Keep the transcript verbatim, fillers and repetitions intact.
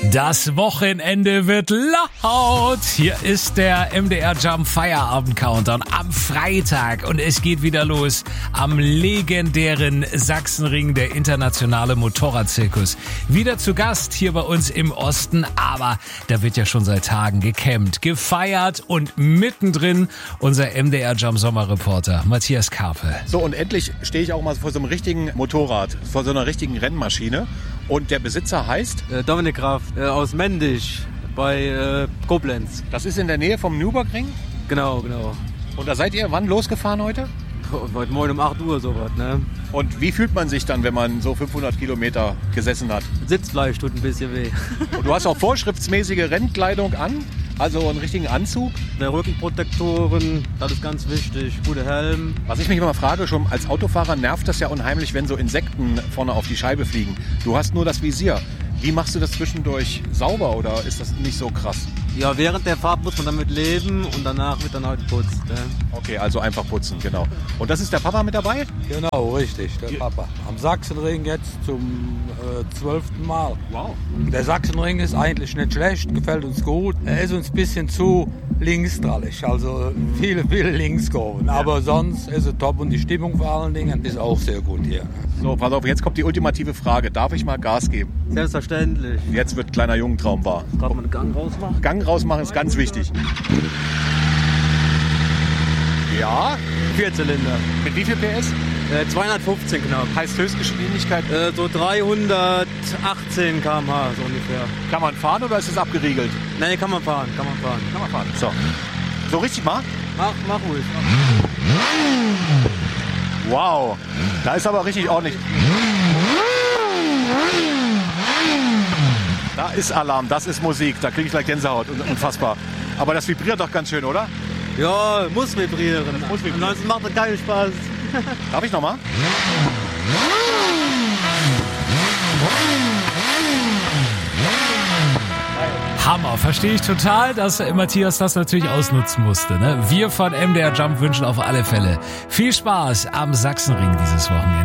Das Wochenende wird laut. Hier ist der M D R Jump Feierabend Countdown am Freitag und es geht wieder los am legendären Sachsenring, der internationale Motorradzirkus. Wieder zu Gast hier bei uns im Osten, aber da wird ja schon seit Tagen gecampt, gefeiert und mittendrin unser M D R Jump Sommerreporter Matthias Karpe. So, und endlich stehe ich auch mal vor so einem richtigen Motorrad, vor so einer richtigen Rennmaschine. Und der Besitzer heißt? Äh, Dominik Graf äh, aus Mendig bei äh, Koblenz. Das ist in der Nähe vom Nürburgring? Genau, genau. Und da seid ihr wann losgefahren heute? Heute Morgen um acht Uhr sowas, ne? Und wie fühlt man sich dann, wenn man so fünfhundert Kilometer gesessen hat? Sitzfleisch tut ein bisschen weh. Und du hast auch vorschriftsmäßige Rennkleidung an? Also einen richtigen Anzug? Der Rückenprotektoren, das ist ganz wichtig. Guter Helm. Was ich mich immer frage, schon als Autofahrer nervt das ja unheimlich, wenn so Insekten vorne auf die Scheibe fliegen. Du hast nur das Visier. Wie machst du das zwischendurch sauber oder ist das nicht so krass? Ja, während der Fahrt muss man damit leben und danach wird dann halt geputzt. Ne? Okay, also einfach putzen, genau. Und das ist der Papa mit dabei? Genau, richtig, der Papa. Am Sachsenring jetzt zum äh, zwölften Mal. Wow. Der Sachsenring ist eigentlich nicht schlecht, gefällt uns gut. Er ist uns ein bisschen zu linksdrallig, also viele, viele Linkskurven. Ja. Aber sonst ist er top und die Stimmung vor allen Dingen ist auch sehr gut hier. So, pass auf, jetzt kommt die ultimative Frage. Darf ich mal Gas geben? Selbstverständlich. Jetzt wird kleiner Jungentraum wahr. Gerade mal einen Gang rausmachen. Gang rausmachen ist ganz wichtig. Ja. Vierzylinder. Mit wie viel P S? Äh, zweihundertfünfzehn knapp. Heißt Höchstgeschwindigkeit? Äh, so dreihundertachtzehn Kilometer pro Stunde so ungefähr. Kann man fahren oder ist es abgeriegelt? Nein, kann man fahren, kann man fahren. Kann man fahren. So. So richtig mal? Mach, mach ruhig. Wow. Da ist aber richtig ordentlich. Da ist Alarm, das ist Musik. Da kriege ich gleich Gänsehaut. Unfassbar. Aber das vibriert doch ganz schön, oder? Ja, muss vibrieren. Muss vibrieren. Ansonsten macht das keinen Spaß. Darf ich nochmal? Hammer, verstehe ich total, dass Matthias das natürlich ausnutzen musste. Ne? Wir von M D R Jump wünschen auf alle Fälle viel Spaß am Sachsenring dieses Wochenende.